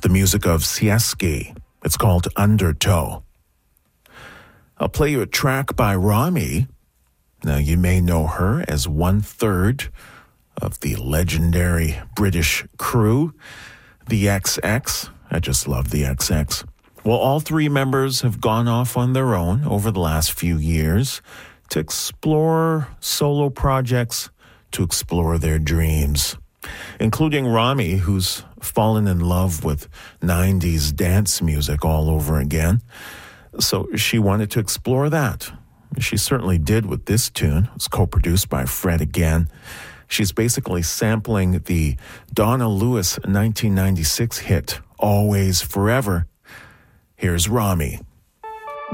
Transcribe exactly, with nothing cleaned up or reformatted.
music of Sieski. It's called Undertow. I'll play you a track by Rami. Now, you may know her as one-third of the legendary British crew, the X X. I just love the X X. Well, all three members have gone off on their own over the last few years to explore solo projects, to explore their dreams, including Rami, who's fallen in love with nineties dance music all over again. So she wanted to explore that. She certainly did with this tune. It was co-produced by Fred again. She's basically sampling the Donna Lewis nineteen ninety-six hit, Always Forever. Here's Rami.